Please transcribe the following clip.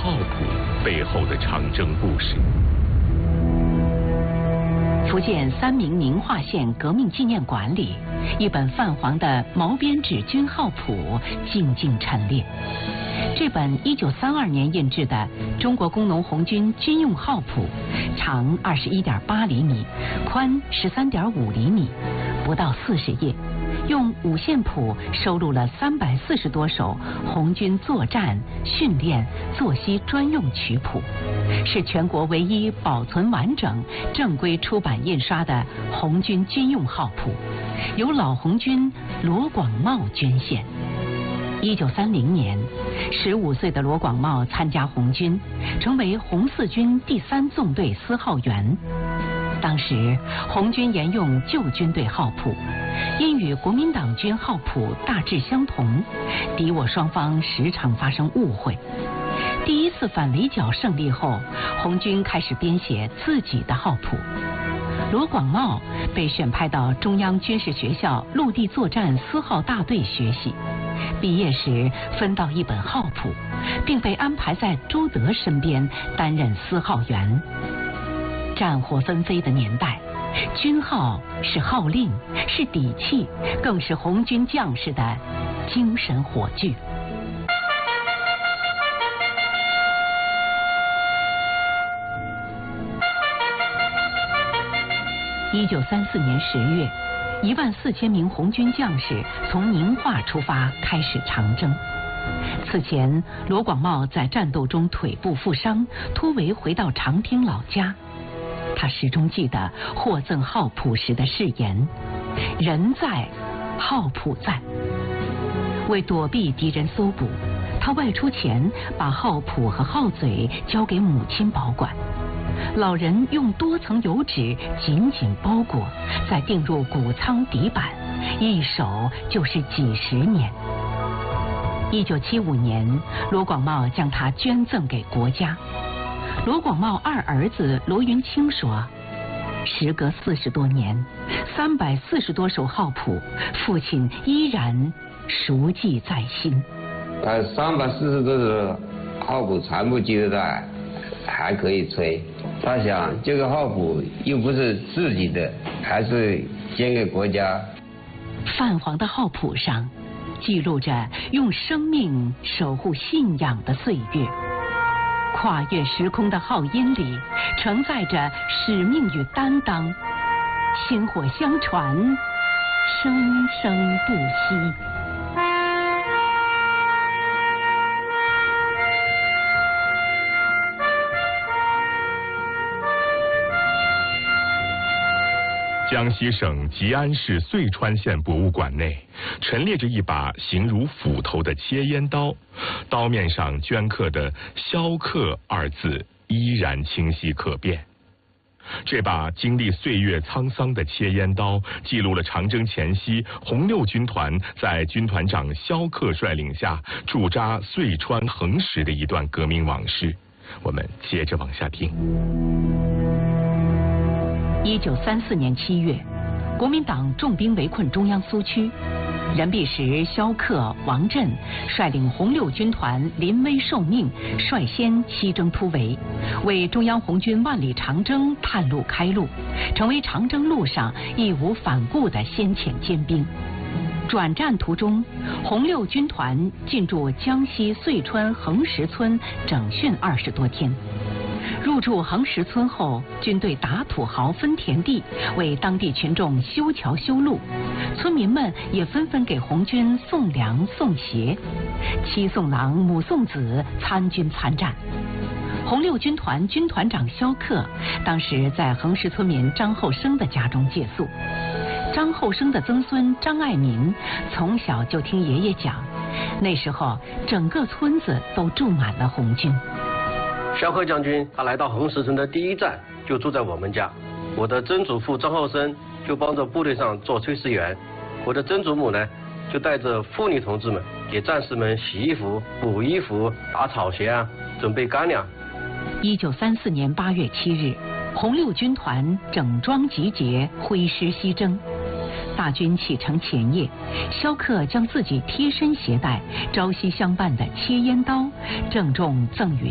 号谱背后的长征故事。 福建三明宁化县革命纪念馆里，一本泛黄的毛边纸军号谱静静陈列。这本1932年印制的中国工农红军军用号谱，长21.8厘米，宽13.5厘米，不到40页，用五线谱收录了340多首红军作战、训练、作息专用曲谱，是全国唯一保存完整、正规出版印刷的红军军用号谱，由老红军罗广茂捐献。1930年，15岁的罗广茂参加红军，成为红四军第3纵队司号员。当时红军沿用旧军队号谱，因与国民党军号谱大致相同，敌我双方时常发生误会。第一次反围剿胜利后，红军开始编写自己的号谱。罗广茂被选派到中央军事学校陆地作战司号大队学习，毕业时分到一本号谱，并被安排在朱德身边担任司号员。战火纷飞的年代，军号是号令，是底气，更是红军将士的精神火炬。1934年10月，14000名红军将士从宁化出发，开始长征。此前，罗广茂在战斗中腿部负伤，突围回到长汀老家。他始终记得获赠号谱时的誓言：人在，号谱在。为躲避敌人搜捕，他外出前把号谱和号嘴交给母亲保管。老人用多层油纸紧紧包裹，再钉入谷仓底板，一守就是几十年。1975年，罗广茂将它捐赠给国家。罗广茂二儿子罗云清说：“时隔40多年，340多首号谱，父亲依然熟记在心。 340多首号谱全部记得在，还可以吹。他想这个号谱又不是自己的，还是捐给国家。” 泛黄的号谱上，记录着用生命守护信仰的岁月。跨越时空的号音里，承载着使命与担当，薪火相传，生生不息。 江西省吉安市遂川县博物馆内陈列着一把形如斧头的切烟刀，刀面上镌刻的“萧克”二字依然清晰可辨。这把经历岁月沧桑的切烟刀，记录了长征前夕红六军团在军团长萧克率领下驻扎遂川横石的一段革命往事。我们接着往下听。 1934年7月，国民党重兵围困中央苏区，任弼时、萧克、王震率领红六军团临危受命，率先西征突围，为中央红军万里长征探路开路，成为长征路上义无反顾的先遣尖兵。转战途中，红六军团进驻江西遂川横石村整训20多天。入驻横石村后，军队打土豪分田地，为当地群众修桥修路，村民们也纷纷给红军送粮送鞋，妻送郎母送子，参军参战。红六军团军团长萧克当时在横石村民张厚生的家中借宿。张厚生的曾孙张爱民从小就听爷爷讲，那时候整个村子都住满了红军。 萧克将军他来到横石村的第一站就住在我们家，我的曾祖父张厚生就帮着部队上做炊事员，我的曾祖母呢就带着妇女同志们给战士们洗衣服、补衣服、打草鞋啊，准备干粮。 1934年8月7日，红六军团整装集结，挥师西征。大军启程前夜，萧克将自己贴身携带、朝夕相伴的切烟刀郑重赠予